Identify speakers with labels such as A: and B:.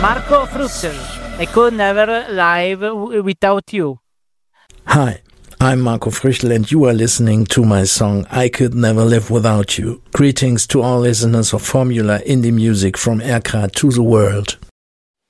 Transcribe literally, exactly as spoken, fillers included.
A: Marco Frutter, I Could Never Live Without You.
B: Hi, I'm Marco Früchtel and you are listening to my song I Could Never Live Without You. Greetings to all listeners of Formula Indie Music from Erkra to the world.